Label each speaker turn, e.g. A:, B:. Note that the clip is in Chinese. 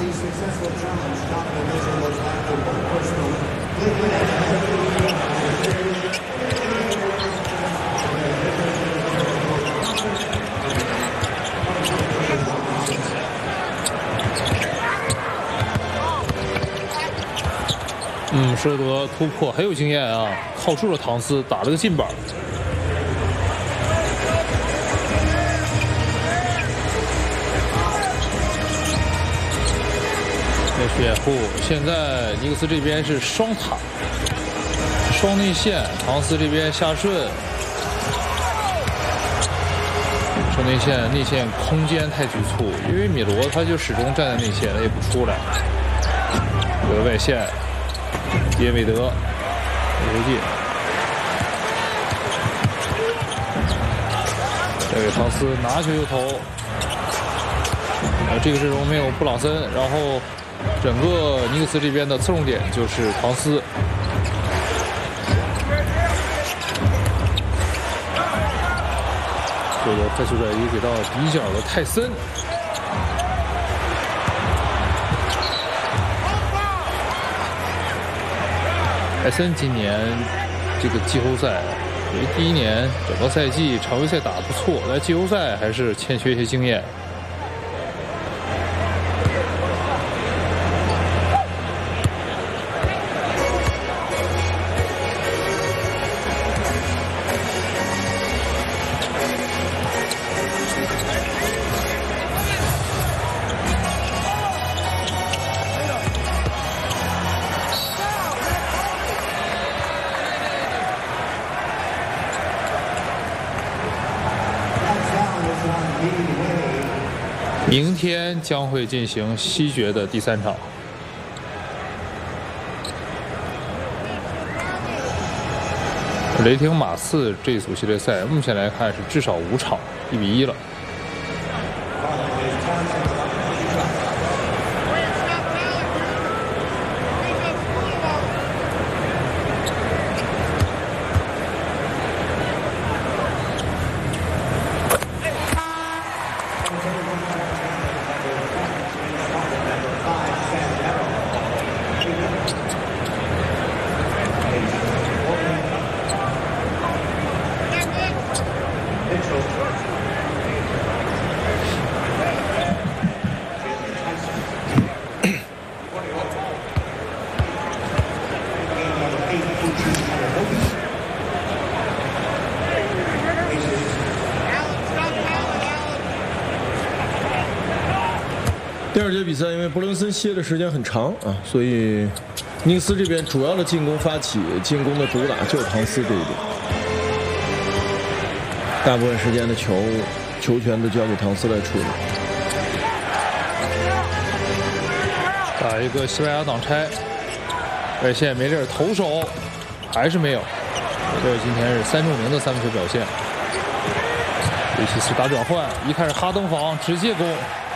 A: 舍德突破很有经验啊，靠住了唐斯，打了个近板。去掩护，现在尼克斯这边是双塔、双内线，唐斯这边下顺，双内线空间太局促，因为米罗他就始终站在内线，他也不出来。有个外线。耶韦德，游进，这个唐斯拿球就投。这个阵容没有布朗森，然后整个尼克斯这边的侧重点就是唐斯。这个快速转移给到底角的泰森。泰森今年这个季后赛，因为第一年整个赛季常规赛打得不错，但季后赛还是欠缺一些经验。明天将会进行西决的第3场。雷霆马刺这一组系列赛目前来看是至少5场1-1了。
B: 第2节比赛，因为伯伦森歇的时间很长啊，所以尼克斯这边主要的进攻发起、进攻的主打就是唐斯这一点，大部分时间的球权都交给唐斯来处理。
A: 打一个西班牙挡拆，外线梅利尔投手还是没有。梅利尔今天是3中0的3分球表现。维奇斯打转换，一开始哈登防直接攻。